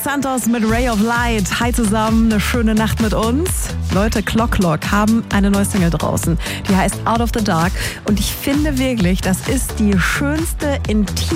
Santos mit Ray of Light. Hi zusammen, eine schöne Nacht mit uns. Leute, Clock Clock haben eine neue Single draußen. Die heißt Out of the Dark. Und ich finde wirklich, das ist die schönste, intime